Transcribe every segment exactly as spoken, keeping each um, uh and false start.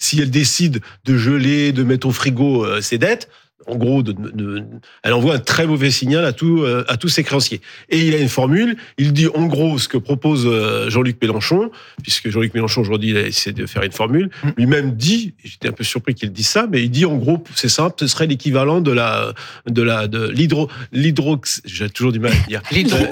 si elle décide de geler, de mettre au frigo euh, ses dettes, en gros, de, de, de, elle envoie un très mauvais signal à, tout, euh, à tous ses créanciers. Et il a une formule, il dit en gros ce que propose euh, Jean-Luc Mélenchon, puisque Jean-Luc Mélenchon aujourd'hui il a essayé de faire une formule, lui-même dit, j'étais un peu surpris qu'il dise ça, mais il dit en gros, c'est simple, ce serait l'équivalent de la, de la, de l'hydro, l'hydrox, j'ai toujours du mal à dire, L'hydro... euh,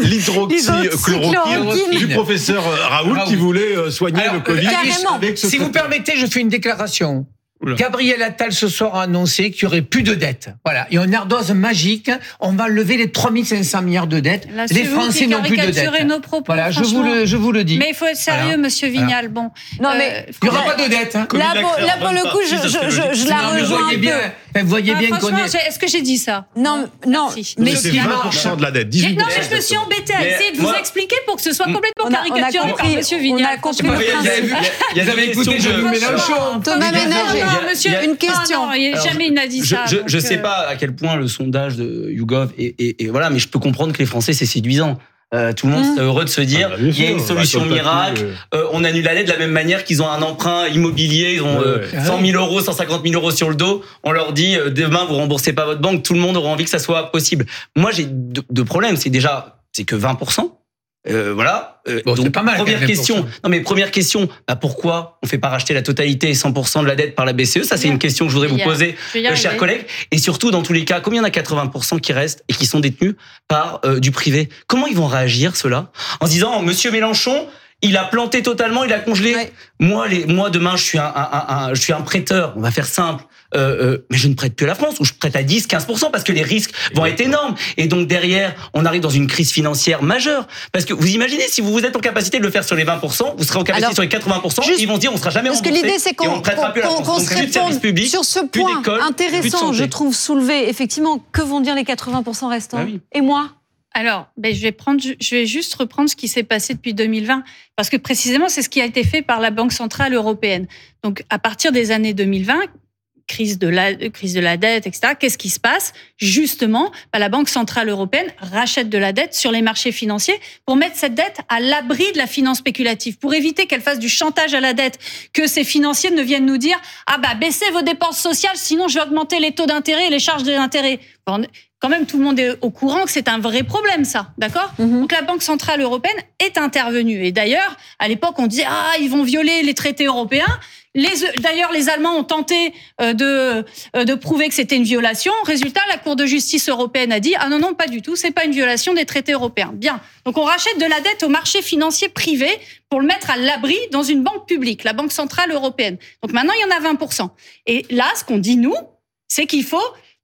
l'hydroxychloroquine du professeur Raoult, Raoult qui voulait euh, soigner Alors, le Covid. euh, avec ce si vous permettez, je fais une déclaration. Oula. Gabriel Attal ce soir a annoncé qu'il n'y aurait plus de dettes. Voilà. Et en ardoise magique, on va lever les trois mille cinq cents milliards de dettes. Là, les Français n'ont plus de dettes. Nos propos, voilà, je vous, le, je vous le dis. Mais il faut être sérieux, voilà. Monsieur Vignal. Bon. Non, mais. Euh, il n'y aura pas de dettes. Hein. Là, pour, là, pour le coup, je, je, je, je la non, rejoins. Vous voyez bien, vous voyez ah, bien qu'on est. Est-ce que j'ai dit ça? Non, non. Mais c'est vingt pour cent de la dette. Non, mais je me suis embêtée à essayer de vous expliquer pour que ce soit complètement caricaturé par Monsieur Vignal. On a compris le principe. Vous avez écouté Jean-Luc Mélenchon. Thomas Ménager, monsieur, une question. Non, alors, jamais il n'a dit je, ça. Je, je sais pas à quel point le sondage de YouGov et, et, et voilà, mais je peux comprendre que les Français c'est séduisant. Euh, tout le monde mmh. serait heureux de se dire ah, il y a une solution bah, miracle, euh, on annule la dette de la même manière qu'ils ont un emprunt immobilier, ils ont euh, ouais. cent mille euros, cent cinquante mille euros sur le dos, on leur dit euh, demain vous remboursez pas votre banque, tout le monde aura envie que ça soit possible. Moi j'ai deux, deux problèmes, c'est déjà c'est que vingt pour cent. Euh, voilà. Euh, bon, donc, c'est pas mal, première question. Non, mais première question. Bah, pourquoi on fait pas racheter la totalité et cent pour cent de la dette par la B C E? Ça, c'est une question que je voudrais vous poser, euh, chers collègues. Et surtout, dans tous les cas, combien il y en a quatre-vingts pour cent qui restent et qui sont détenus par euh, du privé? Comment ils vont réagir, ceux-là? En se disant, Monsieur Mélenchon, il a planté totalement, il a congelé. Ouais. Moi, les, moi, demain, je suis un, un, un, un, je suis un prêteur. On va faire simple. Euh, euh, mais je ne prête plus à la France, ou je prête à dix, quinze pour cent parce que les risques vont être énormes. Et donc derrière, on arrive dans une crise financière majeure. Parce que vous imaginez, si vous êtes en capacité de le faire sur les vingt pour cent, vous serez en capacité Alors, sur les quatre-vingts pour cent, juste, ils vont se dire on sera jamais remboursé. Parce que l'idée, c'est qu'on, on prêtera plus à la France. qu'on Donc, se réponde publics, sur ce point intéressant, je trouve, soulevé. Effectivement, que vont dire les quatre-vingts pour cent restants? Ah oui. Et moi? Alors, ben, je vais prendre, je vais juste reprendre ce qui s'est passé depuis deux mille vingt, parce que précisément, c'est ce qui a été fait par la Banque centrale européenne. Donc, à partir des années deux mille vingt, crise de la crise de la dette, et cetera. Qu'est-ce qui se passe? Justement, ben, la Banque centrale européenne rachète de la dette sur les marchés financiers pour mettre cette dette à l'abri de la finance spéculative, pour éviter qu'elle fasse du chantage à la dette, que ces financiers ne viennent nous dire ah bah baissez vos dépenses sociales, sinon je vais augmenter les taux d'intérêt et les charges d'intérêt. Bon, quand même, tout le monde est au courant que c'est un vrai problème, ça, d'accord ? Mm-hmm. Donc la Banque centrale européenne est intervenue. Et d'ailleurs, à l'époque, on disait ah ils vont violer les traités européens. Les, d'ailleurs, les Allemands ont tenté euh, de, euh, de prouver que c'était une violation. Résultat, la Cour de justice européenne a dit « Ah non, non, pas du tout, c'est pas une violation des traités européens. » Bien. Donc, on rachète de la dette au marché financier privé pour le mettre à l'abri dans une banque publique, la Banque centrale européenne. Donc, maintenant, il y en a vingt pour cent. Et là, ce qu'on dit, nous, c'est qu'il faut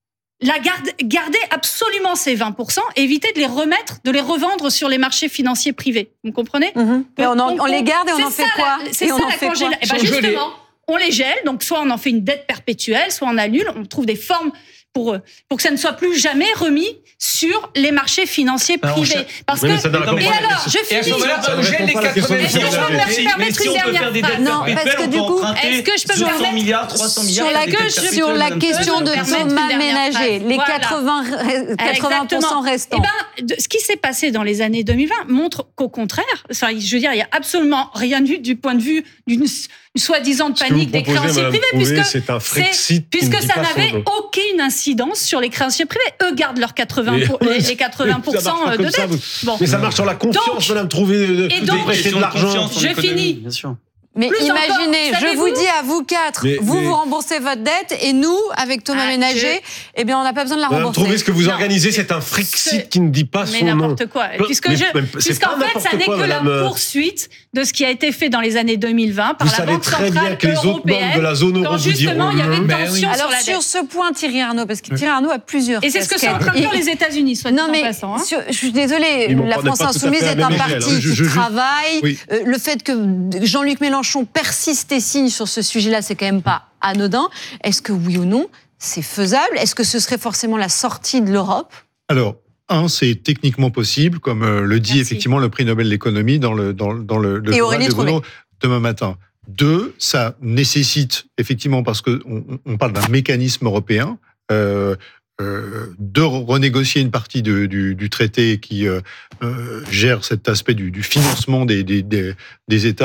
la garde, garder absolument ces vingt pour cent et éviter de les remettre, de les revendre sur les marchés financiers privés. Vous comprenez ? Mm-hmm. Mais on, en, on, on les garde et on en fait quoi ? C'est ça la congélation. Eh ben justement, on les gèle, donc soit on en fait une dette perpétuelle, soit on annule, on trouve des formes pour, pour que ça ne soit plus jamais remis sur les marchés financiers privés. Alors, Parce que, et alors, je finis. Est-ce que je peux me permettre une dernière phrase? Non, parce que du coup, est-ce que je peux me permettre milliards, trois cents milliards, sur la, sur la question de Thomas Ménager, les quatre-vingts pour cent restants. Eh ben, ce qui s'est passé dans les années deux mille vingt montre qu'au contraire, enfin, je veux dire, il n'y a absolument rien eu du point de vue d'une soi-disant de panique des créanciers privés, puisque, c'est un Frexit puisque ça n'avait aucune incidence sur les créanciers privés. Eux gardent leurs quatre-vingts pour, les, les quatre-vingts pour cent de dette. Bon. Mais ça marche sur la confiance, madame, trouver de, de, donc, de prêter de l'argent. Je finis. Bien sûr. Mais Plus imaginez, encore, je vous dis à vous quatre, mais, vous mais... vous remboursez votre dette et nous, avec Thomas ah, Ménager, je... eh bien on n'a pas besoin de la rembourser. Vous trouvez ce que vous non, organisez, c'est un Frexit qui ne dit pas son nom. Mais n'importe quoi. Puisque mais, je, puisqu'en fait, ça n'est que madame... la poursuite de ce qui a été fait dans les années deux mille vingt par vous la Banque centrale européenne. Vous savez très bien que les autres banques de la zone euro vous diront justement il y avait une tension sur la dette. Alors sur ce point, Thierry Arnaud, parce que Thierry Arnaud a plusieurs. Et c'est ce que sont en train de faire les États-Unis, soit dit en passant. Je suis désolée, la France insoumise est un parti qui travaille. Le fait que Jean-Luc Mélenchon persiste et signe sur ce sujet-là, c'est quand même pas anodin. Est-ce que oui ou non, c'est faisable? Est-ce que ce serait forcément la sortie de l'Europe? Alors, un, c'est techniquement possible, comme euh, le dit Merci. effectivement le prix Nobel de l'économie dans le dans, dans le, le journal de Bruno demain matin. Deux, ça nécessite effectivement, parce que on, on parle d'un mécanisme européen, euh, euh, de renégocier une partie de, du, du traité qui euh, euh, gère cet aspect du, du financement des, des, des, des États.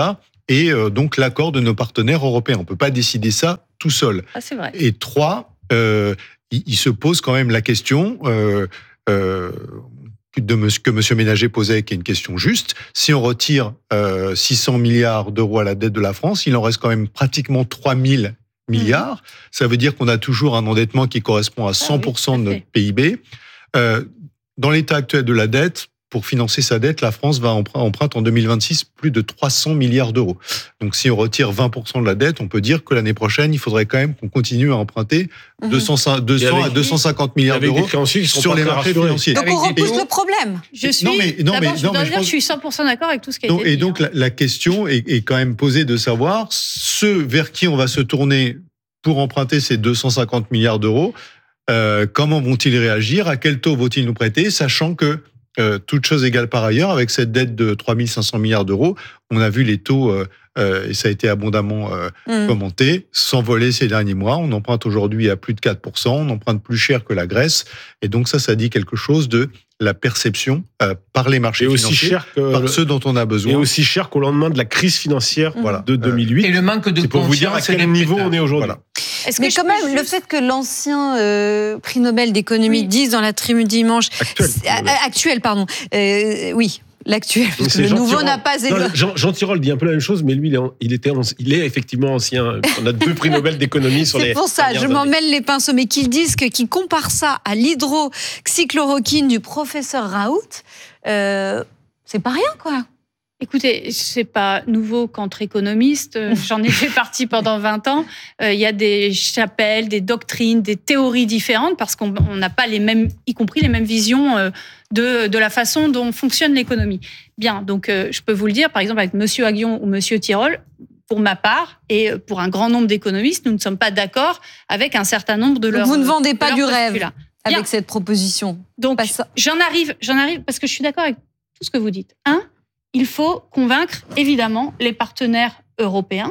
et euh, donc l'accord de nos partenaires européens. On ne peut pas décider ça tout seul. Ah, c'est vrai. Et trois, euh, il, il se pose quand même la question euh, euh, de monsieur, que M. Ménager posait, qui est une question juste. Si on retire euh, six cents milliards d'euros à la dette de la France, il en reste quand même pratiquement trois mille milliards. Mmh. Ça veut dire qu'on a toujours un endettement qui correspond à cent pour cent ah, oui, de notre P I B. Euh, dans l'état actuel de la dette, pour financer sa dette, la France va emprunter en deux mille vingt-six plus de trois cents milliards d'euros. Donc, si on retire vingt pour cent de la dette, on peut dire que l'année prochaine, il faudrait quand même qu'on continue à emprunter mmh. deux cents, deux cents à deux cent cinquante milliards d'euros sur les marchés financiers. Donc, on repousse le problème. Je suis, non, mais, non, mais, je, non, mais je, pense... je suis cent pour cent d'accord avec tout ce qui a donc, été dit. Et donc, hein. la, la question est, est quand même posée de savoir ceux vers qui on va se tourner pour emprunter ces deux cent cinquante milliards d'euros. Euh, comment vont-ils réagir? À quel taux vont-ils nous prêter? Sachant que Euh, toute chose égale par ailleurs, avec cette dette de trois mille cinq cents milliards d'euros, on a vu les taux, euh, euh, et ça a été abondamment euh, mmh. commenté, s'envoler ces derniers mois. On emprunte aujourd'hui à plus de quatre pour cent, on emprunte plus cher que la Grèce. Et donc ça, ça dit quelque chose de la perception euh, par les marchés et financiers, aussi cher que par le, ceux dont on a besoin. Et aussi cher qu'au lendemain de la crise financière mmh. de deux mille huit. Et le manque de c'est pour vous dire à quel niveau on est aujourd'hui. Voilà. Est-ce Mais que quand même, juste... le fait que l'ancien euh, prix Nobel d'économie oui. dise dans la tribune dimanche... Actuel. Euh, actuel, pardon. Euh, oui, l'actuel, parce que le nouveau Tirole. n'a pas... Non, Jean, Jean Tirole dit un peu la même chose, mais lui, il est, il était, il est effectivement ancien. On a deux prix Nobel d'économie sur les... C'est pour ça, je m'en mêle les pinceaux. Mais qu'ils disent, que, qu'ils comparent ça à l'hydroxychloroquine du professeur Raoult, euh, c'est pas rien, quoi. Écoutez, c'est pas nouveau qu'entre économistes, j'en ai fait partie pendant vingt ans, il y a des chapelles, des doctrines, des théories différentes parce qu'on n'a pas les mêmes, y compris les mêmes visions de, de la façon dont fonctionne l'économie. Bien, donc je peux vous le dire, par exemple avec Monsieur Aguillon ou Monsieur Tirole, pour ma part, et pour un grand nombre d'économistes, nous ne sommes pas d'accord avec un certain nombre de leurs... Vous ne vendez pas du rêve avec Bien. cette proposition. Donc, j'en arrive, j'en arrive, parce que je suis d'accord avec tout ce que vous dites. Un, il faut convaincre, évidemment, les partenaires européens.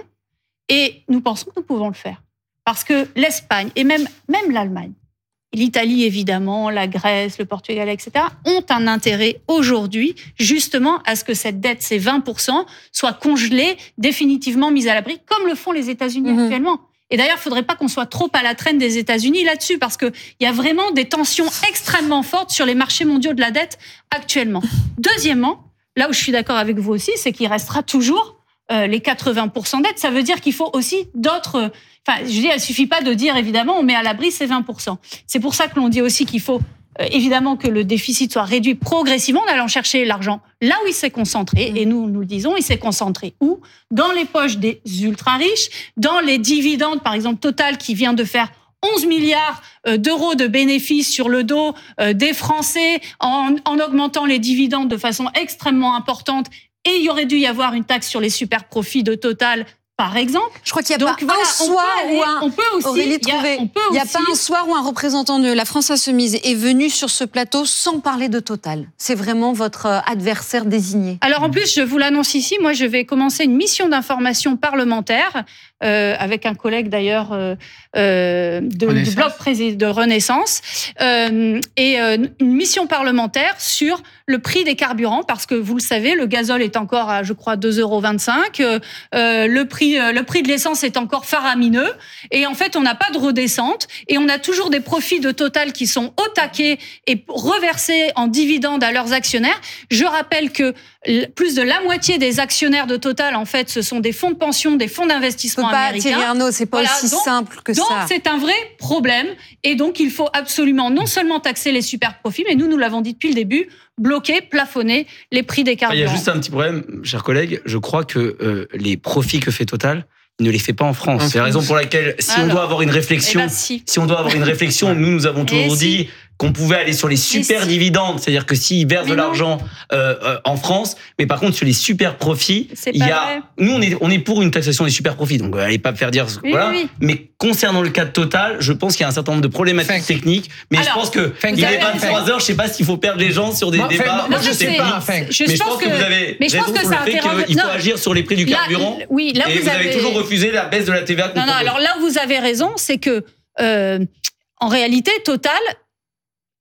Et nous pensons que nous pouvons le faire. Parce que l'Espagne, et même, même l'Allemagne, l'Italie, évidemment, la Grèce, le Portugal, et cetera, ont un intérêt aujourd'hui, justement, à ce que cette dette, ces vingt pour cent, soit congelée, définitivement mise à l'abri, comme le font les États-Unis mmh. actuellement. Et d'ailleurs, il ne faudrait pas qu'on soit trop à la traîne des États-Unis là-dessus, parce qu'il y a vraiment des tensions extrêmement fortes sur les marchés mondiaux de la dette actuellement. Deuxièmement, là où je suis d'accord avec vous aussi, c'est qu'il restera toujours euh, les quatre-vingts pour cent dettes. Ça veut dire qu'il faut aussi d'autres... Enfin, je dis, il ne suffit pas de dire, évidemment, on met à l'abri ces vingt pour cent. C'est pour ça que l'on dit aussi qu'il faut, euh, évidemment, que le déficit soit réduit progressivement en allant chercher l'argent là où il s'est concentré. Et nous, nous le disons, il s'est concentré où? Dans les poches des ultra-riches, dans les dividendes, par exemple, Total, qui vient de faire onze milliards d'euros de bénéfices sur le dos des Français en, en augmentant les dividendes de façon extrêmement importante. Et il y aurait dû y avoir une taxe sur les super profits de Total, par exemple. Je crois qu'il n'y a Donc, pas voilà, un soir où un, on peut aussi, Aurélie Trouvé, il n'y a, a pas un soir où un représentant de la France Insoumise est venu sur ce plateau sans parler de Total. C'est vraiment votre adversaire désigné. Alors en plus, je vous l'annonce ici, moi je vais commencer une mission d'information parlementaire euh, avec un collègue d'ailleurs euh, euh, de, du bloc de Renaissance euh, et euh, une mission parlementaire sur le prix des carburants parce que vous le savez, le gazole est encore à je crois deux euros vingt-cinq, euh, le prix le prix de l'essence est encore faramineux et en fait on n'a pas de redescente et on a toujours des profits de Total qui sont au taquet et reversés en dividendes à leurs actionnaires. Je rappelle que plus de la moitié des actionnaires de Total en fait ce sont des fonds de pension, des fonds d'investissement pas, américains. Thierry Arnaud, c'est pas voilà, aussi donc, simple que donc ça. Donc c'est un vrai problème et donc il faut absolument non seulement taxer les super profits mais nous nous l'avons dit depuis le début, bloquer, plafonner les prix des carburants. Il y a juste un petit problème, chers collègues. Je crois que euh, les profits que fait Total, il ne les fait pas en France. En c'est France. La raison pour laquelle, si Alors, on doit avoir une réflexion, eh ben si. si on doit avoir une réflexion, nous nous avons toujours si. dit qu'on pouvait aller sur les super si. dividendes, c'est-à-dire que s'ils versent mais de non. l'argent euh, euh, en France, mais par contre sur les super profits, il y a, vrai. nous on est on est pour une taxation des super profits, donc allez pas me faire dire oui, voilà. Oui. Mais concernant le cas de Total, je pense qu'il y a un certain nombre de problématiques Fink. techniques, mais Alors, je pense que Fink. il est vingt-trois heures, je sais pas s'il faut perdre les gens sur des Moi, débats. Non, je sais pas. Je mais je pense que, que vous avez mais je raison pense que sur le fait qu'il faut agir sur les prix du carburant. Oui, là et vous avez toujours refusé la baisse de la T V A. Non, non. Alors là, vous avez raison, c'est que en réalité, Total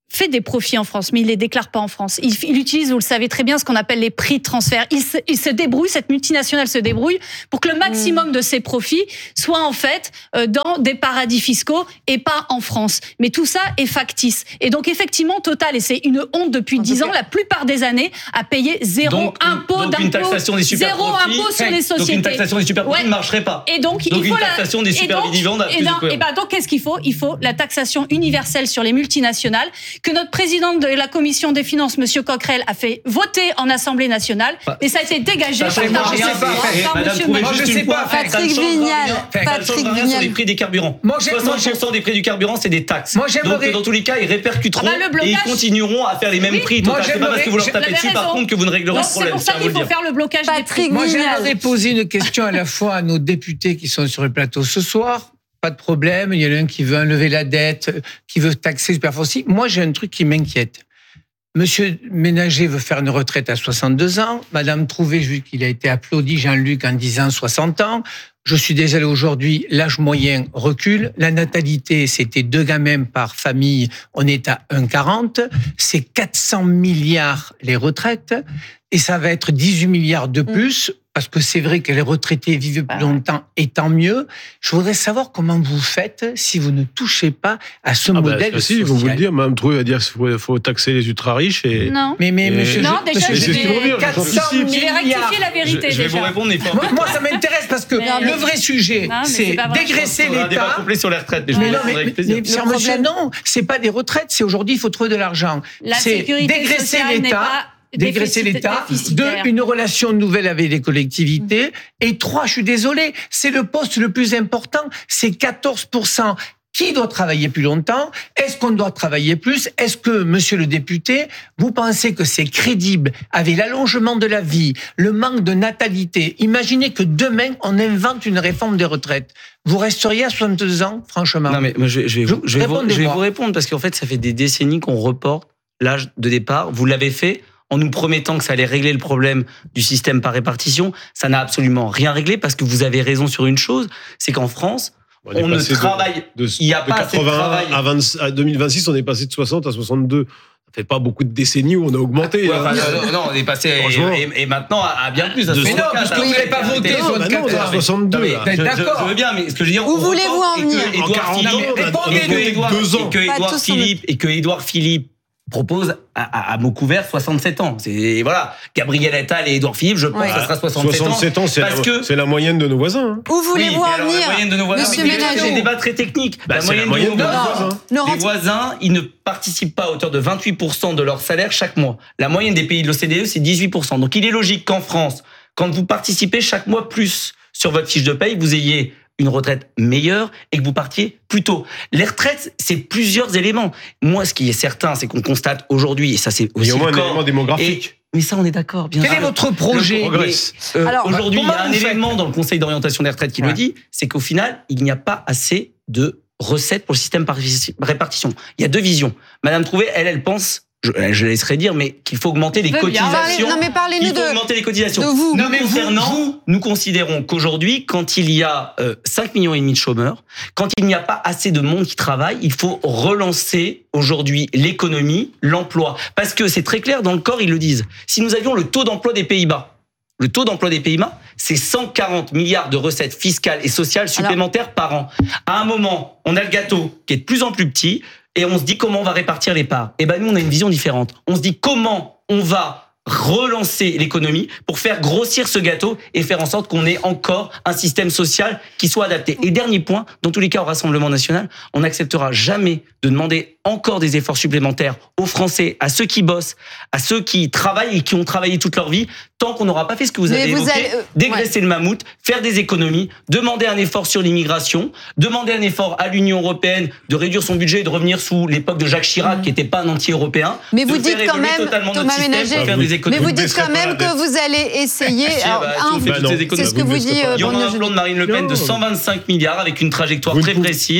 fait des profits en France, mais il les déclare pas en France. Il, il utilise, vous le savez très bien, ce qu'on appelle les prix de transfert. Il se, il se débrouille, cette multinationale se débrouille pour que le maximum mmh. de ses profits soit en fait euh, dans des paradis fiscaux et pas en France. Mais tout ça est factice. Et donc effectivement, Total, et c'est une honte depuis dix ans, la plupart des années, a payé zéro donc, impôt d'impôt, zéro impôt sur les sociétés. Donc une taxation des super profits ouais. ne marcherait pas. Et donc, donc il faut une taxation la... des super donc, dividendes. Et, non, et ben donc qu'est-ce qu'il faut ? Il faut la taxation universelle sur les multinationales que notre président de la commission des finances, Monsieur Coquerel, a fait voter en Assemblée nationale, bah, et ça a été dégagé par Monsieur Macron. Je sais pas. Patrick Vignal. Patrick Vignal. Sur les prix des carburants. soixante pour cent des prix du carburant, c'est des taxes. Donc dans tous les cas, ils répercuteront et ils continueront à faire les mêmes prix. C'est pas parce que vous leur tapez dessus, par contre, que vous ne réglerez le problème. C'est pour ça qu'il faut faire le blocage des prix. Moi, j'aimerais poser une question à la fois à nos députés qui sont sur le plateau ce soir. Pas de problème, il y en a un qui veut enlever la dette, qui veut taxer super fossile. Moi, j'ai un truc qui m'inquiète. Monsieur Ménager veut faire une retraite à soixante-deux ans. Madame Trouvé, vu qu'il a été applaudi, Jean-Luc, en disant soixante ans. Je suis désolé, aujourd'hui, l'âge moyen recule. La natalité, c'était deux gamins par famille. On est à un virgule quarante. C'est quatre cents milliards les retraites. Et ça va être dix-huit milliards de plus. Parce que c'est vrai que les retraités vivent plus longtemps et tant mieux. Je voudrais savoir comment vous faites si vous ne touchez pas à ce ah modèle bah, social. Si, vous vous le dire, Mme Trouvé va dire qu'il faut, faut taxer les ultra-riches. Et, non. Mais, mais et, monsieur, non, je, déjà, monsieur, je vais, quatre cents je vais rectifier la vérité. Je, je vais déjà. vous répondre, mais moi, moi, ça m'intéresse parce que mais, le vrai sujet, non, c'est, c'est dégraisser l'État. On a un débat complet sur les retraites. Mais je mais non, mais, avec plaisir. Mais, mais, monsieur, non, c'est pas des retraites. C'est aujourd'hui, il faut trouver de l'argent. La c'est dégraisser l'État. Dégraisser l'État, deux, une relation nouvelle avec les collectivités, et trois, je suis désolé, c'est le poste le plus important, c'est quatorze pour cent. Qui doit travailler plus longtemps ? Est-ce qu'on doit travailler plus ? Est-ce que, monsieur le député, vous pensez que c'est crédible avec l'allongement de la vie, le manque de natalité ? Imaginez que demain, on invente une réforme des retraites. Vous resteriez à soixante-deux ans, franchement ? Non, mais je, je, vais, vous, je, vais, vous, je vais vous répondre, parce qu'en fait, ça fait des décennies qu'on reporte l'âge de départ. Vous l'avez fait en nous promettant que ça allait régler le problème du système par répartition. Ça n'a absolument rien réglé, parce que vous avez raison sur une chose, c'est qu'en France, on, on ne travaille, de, de, il n'y a de pas assez de travail. À, vingt, à deux mille vingt-six, on est passé de soixante à soixante-deux. Ça fait pas beaucoup de décennies où on a augmenté. Ouais, hein. Enfin, non, on est passé et, et maintenant à bien plus. À mais non, parce que vous n'avez pas voté à soixante-deux. Non, je, D'accord. Je veux bien, mais ce que je veux dire, où voulez-vous en venir ? En quarante ans, on a deux ans. Et que Édouard Philippe propose à, à, à mots couverts soixante-sept ans. C'est, voilà, Gabriel Attal et Édouard Philippe, je pense ouais. que ça sera soixante-sept, soixante-sept ans. ans c'est, parce la, que... c'est la moyenne de nos voisins. Hein. Où voulez-vous oui, en venir, la moyenne de nos voisins, Monsieur Ménager ? C'est un débat très technique. Bah, la, moyenne la moyenne de nos voisins. voisins. Les voisins, ils ne participent pas à hauteur de vingt-huit pour cent de leur salaire chaque mois. La moyenne des pays de l'O C D E, c'est dix-huit pour cent. Donc il est logique qu'en France, quand vous participez chaque mois plus sur votre fiche de paye, vous ayez une retraite meilleure et que vous partiez plus tôt. Les retraites, c'est plusieurs éléments. Moi, ce qui est certain, c'est qu'on constate aujourd'hui, et ça c'est aussi il y a au moins le un élément démographique. Et, mais ça, on est d'accord. Bien Quel sûr. est votre projet ? Mais, euh, Alors, aujourd'hui, il y a un élément dans le Conseil d'orientation des retraites qui ouais. le dit, c'est qu'au final, il n'y a pas assez de recettes pour le système par répartition. Il y a deux visions. Madame Trouvé, elle, elle pense... Je, je laisserai dire, mais qu'il faut augmenter les cotisations. Non, mais parlez-nous il faut de, augmenter les cotisations. De vous. Nous, concernant, vous, nous considérons qu'aujourd'hui, quand il y a euh, cinq millions et demi de chômeurs, quand il n'y a pas assez de monde qui travaille, il faut relancer aujourd'hui l'économie, l'emploi. Parce que c'est très clair, dans le corps, ils le disent. Si nous avions le taux d'emploi des Pays-Bas, le taux d'emploi des Pays-Bas, c'est cent quarante milliards de recettes fiscales et sociales supplémentaires Alors, par an. À un moment, on a le gâteau qui est de plus en plus petit, et on se dit comment on va répartir les parts. Et ben nous, on a une vision différente. On se dit comment on va relancer l'économie pour faire grossir ce gâteau et faire en sorte qu'on ait encore un système social qui soit adapté. Et dernier point, dans tous les cas au Rassemblement national, on n'acceptera jamais de demander encore des efforts supplémentaires aux Français, à ceux qui bossent, à ceux qui travaillent et qui ont travaillé toute leur vie, tant qu'on n'aura pas fait ce que vous avez vous évoqué, allez, euh, dégraisser ouais. le mammouth, faire des économies, demander un effort sur l'immigration, demander un effort à l'Union européenne de réduire son budget et de revenir sous l'époque de Jacques Chirac, mmh. qui n'était pas un anti-européen. Mais vous dites quand même, Thomas Ménager, mais vous dites quand même que vous allez essayer. Alors, bah, un, bah c'est ce que vous dites. Il y aura un plan de Marine Le Pen de cent vingt-cinq milliards avec une trajectoire très précise.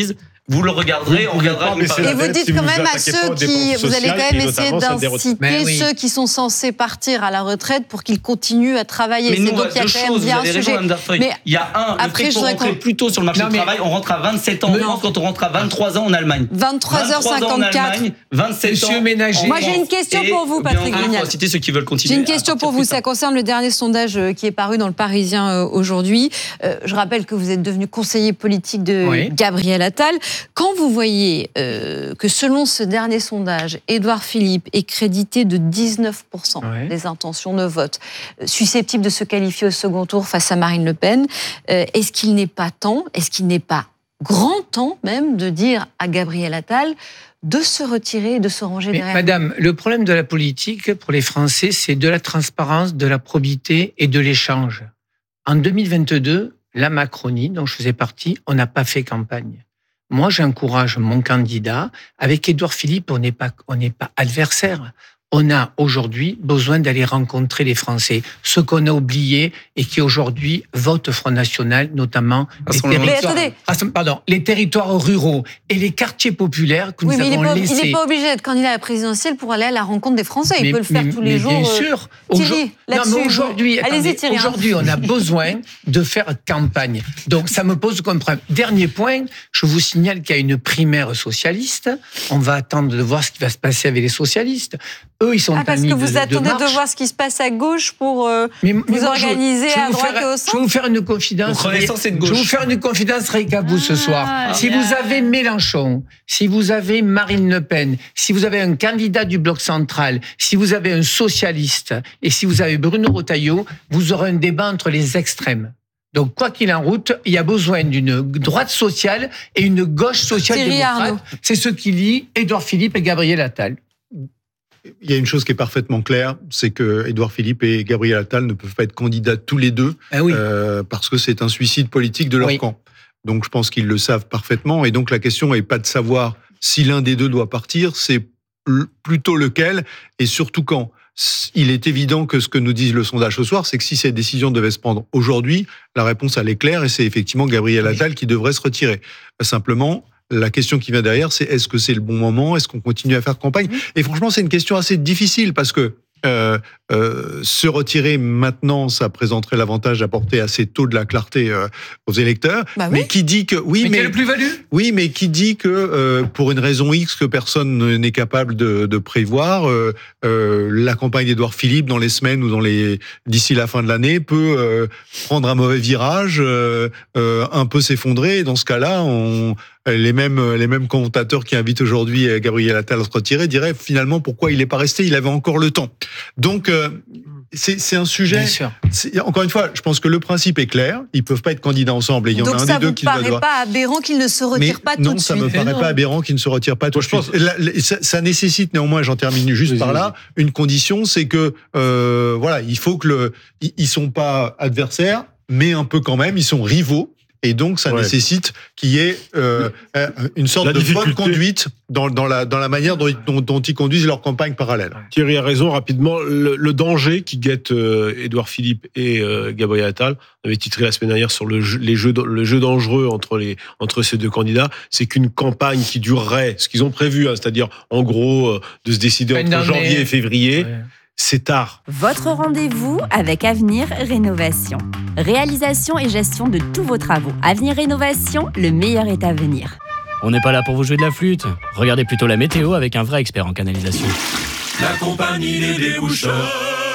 Vous le regarderez, on regardera. Et vous dites quand même à ceux qui, vous allez quand même essayer d'inciter oui. ceux qui sont censés partir à la retraite pour qu'ils continuent à travailler. Mais c'est nous, donc il y a quand même bien un sujet. Mais il y a un, le fait qu'on rentre plus tôt sur le marché non, du travail, on rentre à vingt-sept ans en France quand on rentre à vingt-trois ans en Allemagne. vingt-trois heures cinquante-quatre. vingt-sept Monsieur ans. Ménager. Moi, j'ai une question pour vous, Patrick Vignal. On va citer ceux qui veulent continuer. J'ai une question pour vous. Ça concerne le dernier sondage qui est paru dans le Parisien aujourd'hui. Je rappelle que vous êtes devenu conseiller politique de oui. Gabriel Attal. Quand vous voyez euh, que selon ce dernier sondage, Édouard Philippe est crédité de dix-neuf pour cent ouais. des intentions de vote, susceptible de se qualifier au second tour face à Marine Le Pen, euh, est-ce qu'il n'est pas temps, est-ce qu'il n'est pas grand temps même de dire à Gabriel Attal de se retirer et de se ranger Mais derrière. Madame, le problème de la politique pour les Français, c'est de la transparence, de la probité et de l'échange. En deux mille vingt-deux, la Macronie, dont je faisais partie, on n'a pas fait campagne. Moi, j'encourage mon candidat. Avec Édouard Philippe, on n'est pas, on n'est pas adversaire. On a aujourd'hui besoin d'aller rencontrer les Français, ceux qu'on a oubliés et qui aujourd'hui votent Front National, notamment les territoires, pardon, les territoires ruraux et les quartiers populaires que oui, nous mais avons il laissés. Il n'est pas obligé d'être candidat à la présidentielle pour aller à la rencontre des Français. Il mais, peut le faire mais, tous les mais jours. Bien sûr. Thierry, non, mais aujourd'hui, allez-y, Thierry. Aujourd'hui, on a besoin de faire campagne. Donc, ça me pose comme problème. Dernier point, je vous signale qu'il y a une primaire socialiste. On va attendre de voir ce qui va se passer avec les socialistes. Eux, ils sont ah, parce amis que vous de, attendez de, de voir ce qui se passe à gauche pour euh, mais, vous mais moi, organiser je, je à droite faire, et au centre. Je vais vous faire une confidence. Donc, Renaissance et de gauche. Je vais vous faire une confidence avec à vous ah, ce soir. Si bien. Vous avez Mélenchon, si vous avez Marine Le Pen, si vous avez un candidat du bloc central, si vous avez un socialiste et si vous avez Bruno Retailleau, vous aurez un débat entre les extrêmes. Donc, quoi qu'il en route, il y a besoin d'une droite sociale et une gauche social-démocrate. C'est ce qui lie Édouard Philippe et Gabriel Attal. Il y a une chose qui est parfaitement claire, c'est que Édouard Philippe et Gabriel Attal ne peuvent pas être candidats tous les deux, ah oui. euh, parce que c'est un suicide politique de leur oui. camp. Donc je pense qu'ils le savent parfaitement, et donc la question n'est pas de savoir si l'un des deux doit partir, c'est plutôt lequel, et surtout quand. Il est évident que ce que nous dit le sondage ce soir, c'est que si cette décision devait se prendre aujourd'hui, la réponse elle est claire, et c'est effectivement Gabriel Attal qui devrait se retirer. Simplement, la question qui vient derrière, c'est est-ce que c'est le bon moment ? Est-ce qu'on continue à faire campagne ? Et franchement, c'est une question assez difficile parce que euh, euh, se retirer maintenant, ça présenterait l'avantage d'apporter assez tôt de la clarté euh, aux électeurs. Bah oui. Mais qui dit que oui, mais, mais quelle plus-value ? Oui, mais qui dit que euh, pour une raison X que personne n'est capable de, de prévoir, euh, euh, la campagne d'Édouard Philippe dans les semaines ou dans les d'ici la fin de l'année peut euh, prendre un mauvais virage, euh, euh, un peu s'effondrer. Et dans ce cas-là, on les mêmes les mêmes commentateurs qui invitent aujourd'hui Gabriel Attal à se retirer diraient finalement pourquoi il n'est pas resté, il avait encore le temps. Donc euh, c'est c'est un sujet. Bien sûr. Encore une fois, je pense que le principe est clair. Ils peuvent pas être candidats ensemble. Et il y en Donc a un des deux qui doit. Donc ça vous paraît pas aberrant qu'il ne se retire pas tout non, de suite ? Non, ça me paraît pas aberrant qu'il ne se retire pas tout de suite. La, la, ça, ça nécessite néanmoins, j'en termine juste oui, par là, oui. une condition, c'est que euh, voilà, il faut que le, ils sont pas adversaires, mais un peu quand même, ils sont rivaux. Et donc, ça ouais. nécessite qu'il y ait euh, une sorte la de bonne conduite dans, dans, la, dans la manière dont, dont, dont ils conduisent leur campagne parallèle. Thierry a raison, rapidement. Le, le danger qui guette euh, Édouard Philippe et euh, Gabriel Attal, on avait titré la semaine dernière sur le jeu, les jeux, le jeu dangereux entre, les, entre ces deux candidats, c'est qu'une campagne qui durerait, ce qu'ils ont prévu, hein, c'est-à-dire en gros euh, de se décider entre non, janvier mais... et février, ouais. c'est tard. Votre rendez-vous avec Avenir Rénovation. Réalisation et gestion de tous vos travaux. Avenir Rénovation, le meilleur est à venir. On n'est pas là pour vous jouer de la flûte. Regardez plutôt la météo avec un vrai expert en canalisation. La compagnie des déboucheurs.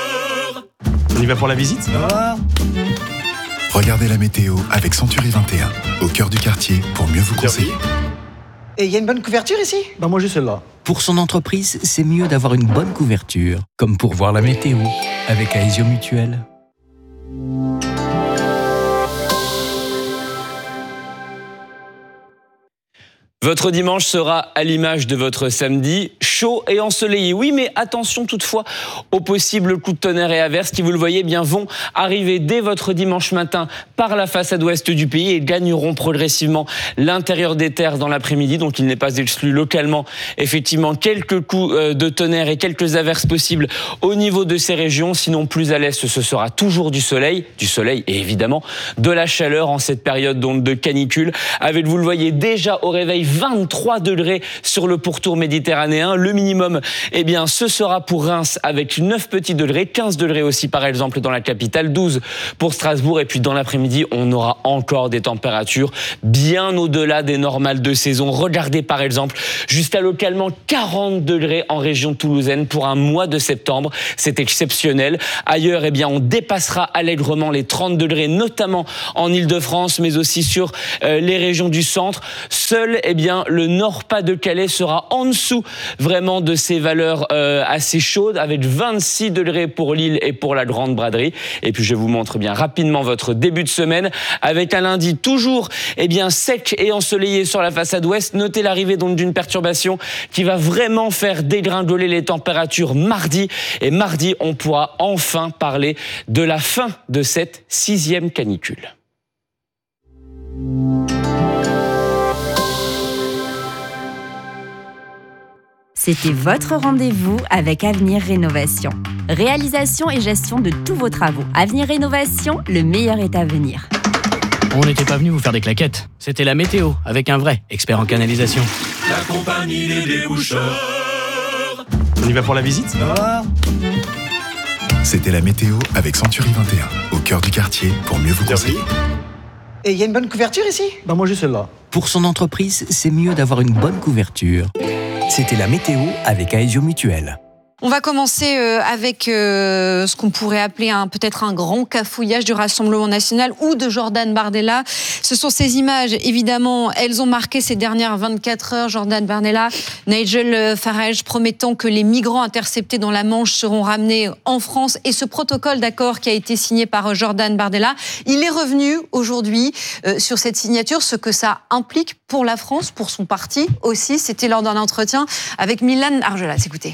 On y va pour la visite ? Ah. Regardez la météo avec Century vingt et un, au cœur du quartier, pour mieux vous conseiller. Et il y a une bonne couverture ici ? Bah moi j'ai celle-là. Pour son entreprise, c'est mieux d'avoir une bonne couverture, comme pour voir la météo, avec Aesio Mutuel. Votre dimanche sera à l'image de votre samedi, chaud et ensoleillé. Oui, mais attention toutefois aux possibles coups de tonnerre et averses qui, vous le voyez bien, vont arriver dès votre dimanche matin par la façade ouest du pays et gagneront progressivement l'intérieur des terres dans l'après-midi. Donc il n'est pas exclu localement, effectivement, quelques coups de tonnerre et quelques averses possibles au niveau de ces régions. Sinon, plus à l'est, ce sera toujours du soleil, du soleil et évidemment de la chaleur en cette période donc de canicule. Avec, vous le voyez déjà au réveil, vingt-trois degrés sur le pourtour méditerranéen. Le minimum, eh bien, ce sera pour Reims avec neuf petits degrés, quinze degrés aussi par exemple dans la capitale, douze pour Strasbourg. Et puis dans l'après-midi, on aura encore des températures bien au-delà des normales de saison. Regardez par exemple jusqu'à localement quarante degrés en région toulousaine pour un mois de septembre. C'est exceptionnel. Ailleurs, eh bien, on dépassera allègrement les trente degrés, notamment en Île-de-France, mais aussi sur euh, les régions du centre. Seul, eh bien, le Nord-Pas-de-Calais sera en dessous vraiment de ces valeurs euh, assez chaudes, avec vingt-six degrés pour Lille et pour la Grande Braderie. Et puis, je vous montre bien rapidement votre début de semaine, avec un lundi toujours eh bien, sec et ensoleillé sur la façade ouest. Notez l'arrivée donc d'une perturbation qui va vraiment faire dégringoler les températures mardi. Et mardi, on pourra enfin parler de la fin de cette sixième canicule. C'était votre rendez-vous avec Avenir Rénovation. Réalisation et gestion de tous vos travaux. Avenir Rénovation, le meilleur est à venir. On n'était pas venu vous faire des claquettes. C'était la météo, avec un vrai expert en canalisation. La compagnie des déboucheurs. On y va pour la visite ? C'était la météo avec Century vingt et un, au cœur du quartier, pour mieux vous conseiller. Et il y a une bonne couverture ici ? Bah moi j'ai celle-là. Pour son entreprise, c'est mieux d'avoir une bonne couverture. C'était la météo avec Aesio Mutuel. On va commencer avec ce qu'on pourrait appeler un, peut-être un grand cafouillage du Rassemblement national ou de Jordan Bardella. Ce sont ces images, évidemment, elles ont marqué ces dernières vingt-quatre heures. Jordan Bardella, Nigel Farage promettant que les migrants interceptés dans la Manche seront ramenés en France. Et ce protocole d'accord qui a été signé par Jordan Bardella, il est revenu aujourd'hui euh, sur cette signature, ce que ça implique pour la France, pour son parti aussi. C'était lors d'un entretien avec Milan Argelas. Écoutez.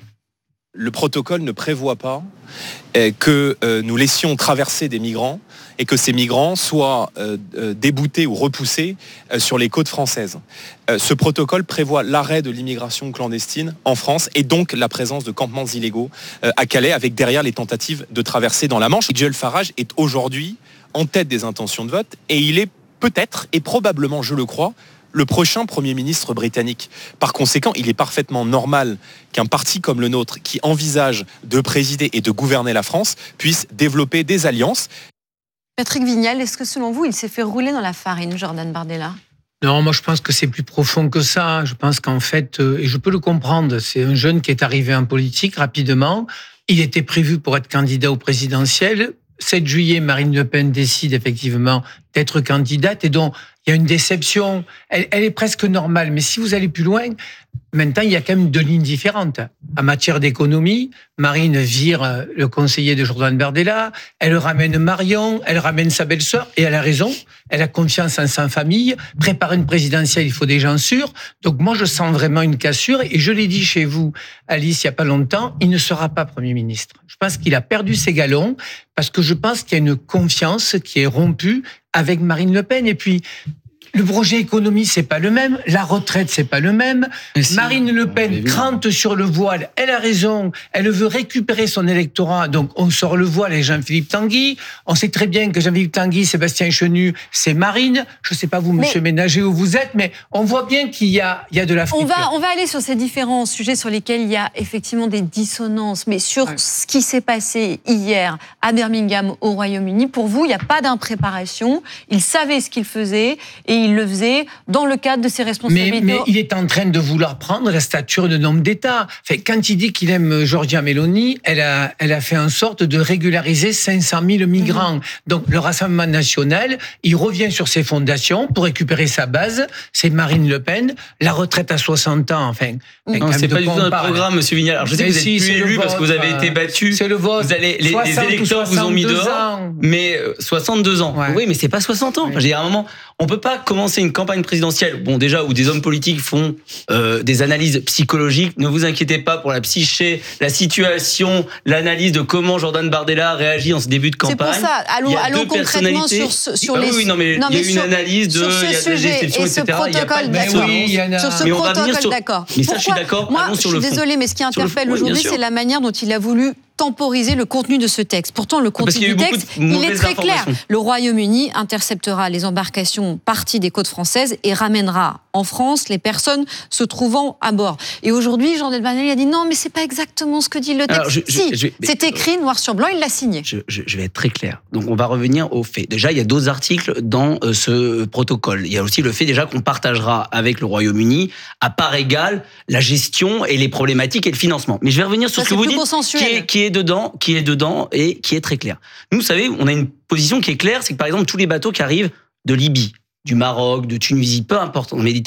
Le protocole ne prévoit pas euh, que euh, nous laissions traverser des migrants et que ces migrants soient euh, euh, déboutés ou repoussés euh, sur les côtes françaises. Euh, ce protocole prévoit l'arrêt de l'immigration clandestine en France et donc la présence de campements illégaux euh, à Calais, avec derrière les tentatives de traverser dans la Manche. Nigel Farage est aujourd'hui en tête des intentions de vote et il est peut-être et probablement, je le crois, le prochain Premier ministre britannique. Par conséquent, il est parfaitement normal qu'un parti comme le nôtre, qui envisage de présider et de gouverner la France, puisse développer des alliances. Patrick Vignal, est-ce que selon vous, il s'est fait rouler dans la farine, Jordan Bardella ? Non, moi je pense que c'est plus profond que ça. Je pense qu'en fait, euh, et je peux le comprendre, c'est un jeune qui est arrivé en politique rapidement. Il était prévu pour être candidat au présidentiel. sept juillet, Marine Le Pen décide effectivement d'être candidate et donc il y a une déception. Elle, elle est presque normale, mais si vous allez plus loin, maintenant il y a quand même deux lignes différentes. En matière d'économie, Marine vire le conseiller de Jordan Bardella, elle ramène Marion, elle ramène sa belle-sœur, et elle a raison, elle a confiance en sa famille. Préparer une présidentielle, il faut des gens sûrs. Donc moi je sens vraiment une cassure, et je l'ai dit chez vous, Alice, il n'y a pas longtemps, il ne sera pas Premier ministre. Je pense qu'il a perdu ses galons, parce que je pense qu'il y a une confiance qui est rompue avec Marine Le Pen. Et puis, le projet économie, c'est pas le même. La retraite, c'est pas le même. Si, Marine Le Pen crante sur le voile. Elle a raison. Elle veut récupérer son électorat. Donc, on sort le voile avec Jean-Philippe Tanguy. On sait très bien que Jean-Philippe Tanguy, Sébastien Chenu, c'est Marine. Je sais pas vous, monsieur Ménager, où vous êtes, mais on voit bien qu'il y a, il y a de la friture. On va, on va aller sur ces différents sujets sur lesquels il y a effectivement des dissonances. Mais sur ouais. ce qui s'est passé hier à Birmingham, au Royaume-Uni, pour vous, il n'y a pas d'impréparation. Il savait ce qu'il faisait et il le faisait dans le cadre de ses responsabilités. Mais, mais il est en train de vouloir prendre la stature d'un homme d'État. Enfin, quand il dit qu'il aime Giorgia Meloni, elle a, elle a fait en sorte de régulariser cinq cent mille migrants. Mmh. Donc, le Rassemblement national, il revient sur ses fondations pour récupérer sa base. C'est Marine Le Pen. La retraite à soixante ans, enfin... Non, c'est pas du tout notre programme, monsieur Vignal. Alors, je sais que vous êtes si, plus élu parce que vous avez été battu. C'est le vote. Vous allez, les, les électeurs vous ont mis dehors. Ans. Mais soixante-deux ans. Ouais. Oui, mais c'est pas soixante ans. Ouais. J'ai à un moment, on peut pas commencer une campagne présidentielle, bon déjà où des hommes politiques font euh, des analyses psychologiques. Ne vous inquiétez pas pour la psyché, la situation, l'analyse de comment Jordan Bardella réagit en ce début de campagne. C'est pour ça. Allons, allons concrètement sur, sur ah, les. Oui, non mais non, il y a sur, une analyse de, il y a de déception, et cetera. Il y a pas de d'accord. Oui, il y en a... Sur ce protocole, d'accord. Mais ça, je suis d'accord. Moi, je suis désolée, mais ce qui interpelle aujourd'hui, c'est la manière dont il a voulu temporiser le contenu de ce texte. Pourtant, le contenu du texte, il est très clair. Le Royaume-Uni interceptera les embarcations parties des côtes françaises et ramènera en France les personnes se trouvant à bord. Et aujourd'hui, Jean Delbanel a dit non, mais c'est pas exactement ce que dit le texte. Alors, je, si, je, je, c'est écrit noir sur blanc, il l'a signé. Je, je, je vais être très clair. Donc, on va revenir aux faits. Déjà, il y a d'autres articles dans euh, ce protocole. Il y a aussi le fait déjà qu'on partagera avec le Royaume-Uni à part égale la gestion et les problématiques et le financement. Mais je vais revenir sur Ça, ce que vous dites, qui est, qui est dedans, qui est dedans et qui est très clair. Nous, vous savez, on a une position qui est claire, c'est que par exemple tous les bateaux qui arrivent de Libye, du Maroc, de Tunisie, peu importe, en Méditerranée,